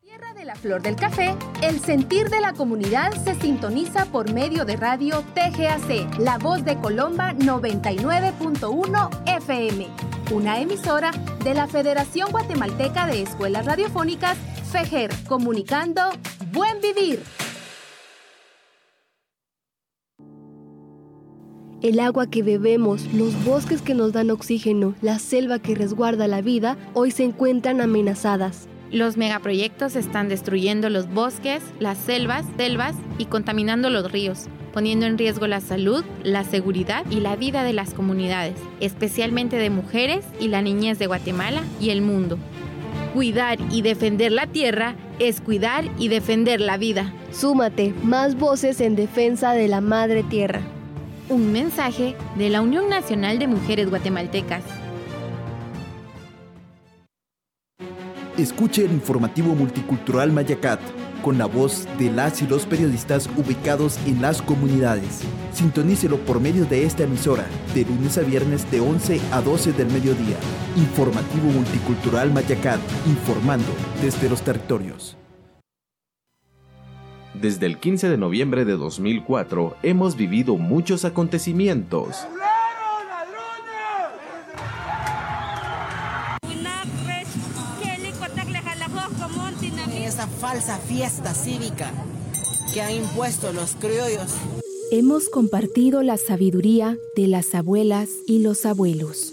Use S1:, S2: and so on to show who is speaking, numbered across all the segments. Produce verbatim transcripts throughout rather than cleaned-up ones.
S1: Tierra de la Flor del Café, el sentir de la comunidad se sintoniza por medio de radio T G A C, La Voz de Colomba noventa y nueve punto uno F M, una emisora de la Federación Guatemalteca de Escuelas Radiofónicas, FEGER, comunicando Buen Vivir.
S2: El agua que bebemos, los bosques que nos dan oxígeno, la selva que resguarda la vida, hoy se encuentran amenazadas.
S3: Los megaproyectos están destruyendo los bosques, las selvas, selvas y contaminando los ríos, poniendo en riesgo la salud, la seguridad y la vida de las comunidades, especialmente de mujeres y la niñez de Guatemala y el mundo. Cuidar y defender la tierra es cuidar y defender la vida.
S2: Súmate, más voces en defensa de la madre tierra.
S3: Un mensaje de la Unión Nacional de Mujeres Guatemaltecas.
S4: Escuche el informativo multicultural Mayacat, con la voz de las y los periodistas ubicados en las comunidades. Sintonícelo por medio de esta emisora, de lunes a viernes de once a doce del mediodía. Informativo multicultural Mayacat, informando desde los territorios.
S5: Desde el quince de noviembre de dos mil cuatro hemos vivido muchos acontecimientos.
S6: Esa falsa fiesta cívica que han impuesto los criollos.
S1: Hemos compartido la sabiduría de las abuelas y los abuelos.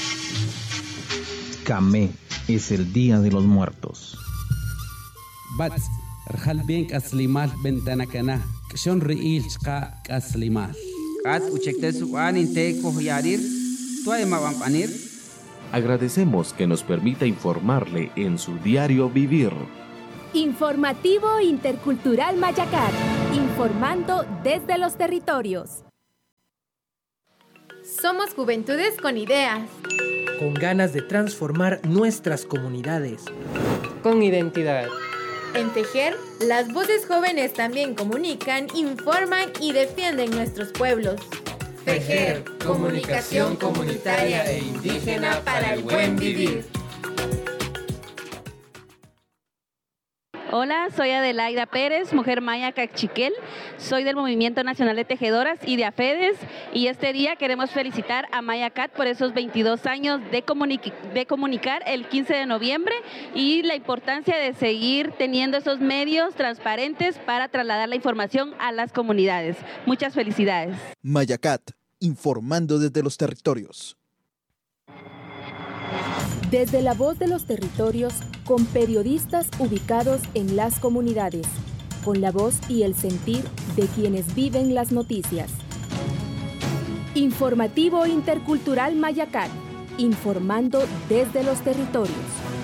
S7: Camé es el Día de los Muertos.
S8: Bats, rjal bien kaslimal bentanakana, kshon riil chqa kaslimal.
S9: At uchektesu anin te kohyarir, tuay mabampanir.
S5: Agradecemos que nos permita informarle en su diario vivir.
S1: Informativo Intercultural Mayacat, informando desde los territorios.
S3: Somos juventudes con ideas.
S10: Con ganas de transformar nuestras comunidades.
S11: Con identidad.
S3: En FEGER, las voces jóvenes también comunican, informan y defienden nuestros pueblos.
S12: FEGER, comunicación comunitaria e indígena para el buen vivir.
S13: Hola, soy Adelaida Pérez, mujer maya cachiquel, soy del Movimiento Nacional de Tejedoras y de AFEDES, y este día queremos felicitar a Mayacat por esos veintidós años de, comunic- de comunicar el quince de noviembre y la importancia de seguir teniendo esos medios transparentes para trasladar la información a las comunidades. Muchas felicidades.
S4: Mayacat, informando desde los territorios.
S1: Desde la voz de los territorios, con periodistas ubicados en las comunidades, con la voz y el sentir de quienes viven las noticias. Informativo Intercultural Mayacat, informando desde los territorios.